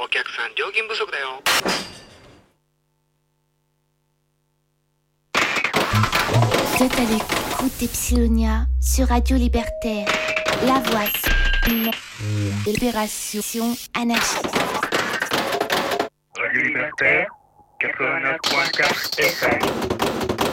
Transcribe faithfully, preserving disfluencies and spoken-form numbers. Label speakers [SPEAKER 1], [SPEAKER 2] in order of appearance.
[SPEAKER 1] お客さん料金不足だよ。
[SPEAKER 2] Vous êtes à l'écoute d'Epsilonia sur Radio Libertaire, la voix de l'opération anarchiste.
[SPEAKER 3] Radio Libertaire, quatre-vingt-neuf point quatre F M.